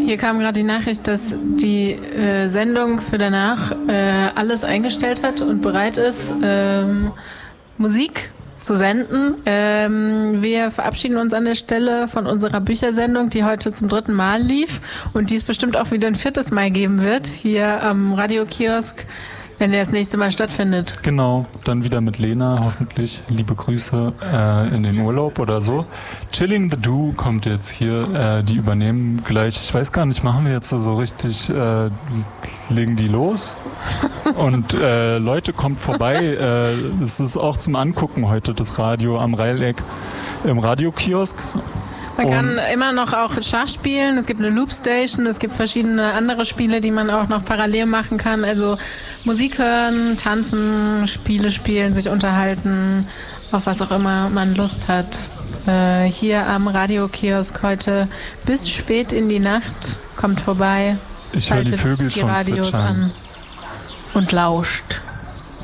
Hier kam gerade die Nachricht, dass die Sendung für danach alles eingestellt hat und bereit ist, Musik zu senden. Wir verabschieden uns an der Stelle von unserer Büchersendung, die heute zum 3. Mal lief und die es bestimmt auch wieder ein 4. Mal geben wird, hier am Radiokiosk, wenn der das nächste Mal stattfindet. Genau, dann wieder mit Lena, hoffentlich. Liebe Grüße in den Urlaub oder so. Chilling the Do kommt jetzt hier, die übernehmen gleich. Ich weiß gar nicht, machen wir jetzt so richtig, legen die los? Und Leute, kommt vorbei. Es ist auch zum Angucken heute, das Radio am Reileck im Radiokiosk. Man kann immer noch auch Schach spielen, es gibt eine Loopstation, es gibt verschiedene andere Spiele, die man auch noch parallel machen kann. Also Musik hören, tanzen, Spiele spielen, sich unterhalten, auf was auch immer man Lust hat. Hier am Radiokiosk heute bis spät in die Nacht. Kommt vorbei, ich höre die Vögel die schon Radios zwitschern an und lauscht.